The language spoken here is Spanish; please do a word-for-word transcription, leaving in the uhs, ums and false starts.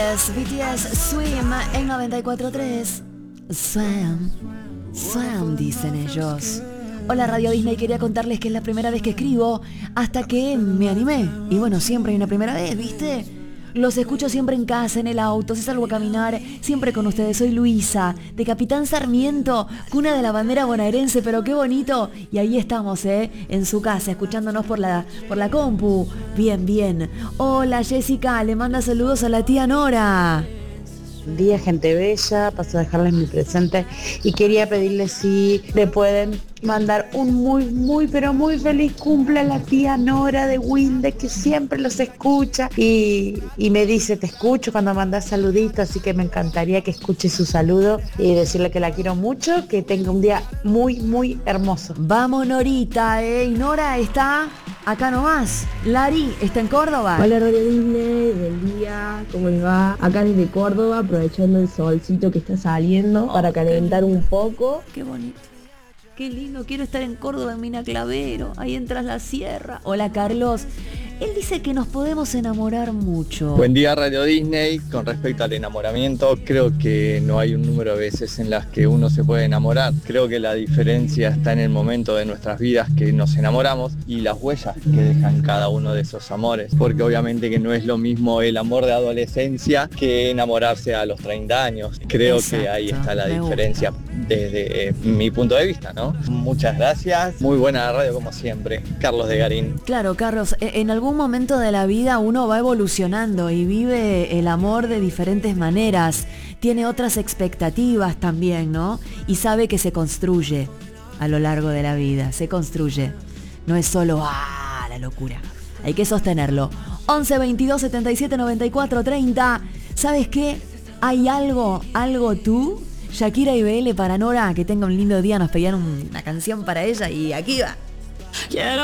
S, B T S, Swim en noventa y cuatro punto tres. Swam, Swam dicen ellos. Hola Radio Disney, quería contarles que es la primera vez que escribo hasta que me animé. Y bueno, siempre hay una primera vez, ¿viste? Los escucho siempre en casa, en el auto, si salgo a caminar, siempre con ustedes. Soy Luisa, de Capitán Sarmiento, cuna de la bandera bonaerense, pero qué bonito. Y ahí estamos, ¿eh? En su casa, escuchándonos por la, por la compu. Bien, bien. Hola Jessica, le manda saludos a la tía Nora. Buen día, gente bella, paso a dejarles mi presente y quería pedirles si le pueden mandar un muy, muy, pero muy feliz cumple a la tía Nora de Wilde, que siempre los escucha y, y me dice, te escucho cuando mandas saluditos, así que me encantaría que escuche su saludo y decirle que la quiero mucho, que tenga un día muy, muy hermoso. Vamos Norita, ¿eh? Y Nora está acá nomás. Lari está en Córdoba. Hola Radio Disney, buen día, ¿cómo les va? Acá desde Córdoba, aprovechando el solcito que está saliendo Oh, para calentar un poco. Qué bonito. Qué lindo, quiero estar en Córdoba, en Mina Clavero, ahí entras la sierra. Hola Carlos, él dice que nos podemos enamorar mucho. Buen día Radio Disney, con respecto al enamoramiento, creo que no hay un número de veces en las que uno se puede enamorar. Creo que la diferencia está en el momento de nuestras vidas que nos enamoramos y las huellas que dejan cada uno de esos amores. Porque obviamente que no es lo mismo el amor de adolescencia que enamorarse a los treinta años. Creo Exacto, que ahí está la me diferencia desde eh, mi punto de vista, ¿no? Muchas gracias, muy buena la radio como siempre. Carlos de Garín. Claro, Carlos, en algún momento de la vida uno va evolucionando y vive el amor de diferentes maneras. Tiene otras expectativas también, ¿no? Y sabe que se construye a lo largo de la vida, se construye. No es solo, ¡ah!, la locura. Hay que sostenerlo. once veintidós setenta y siete noventa y cuatro treinta. ¿Sabes qué? Hay algo, algo tú, Shakira y B L para Nora, que tenga un lindo día. Nos pedían una canción para ella y aquí va. Quiero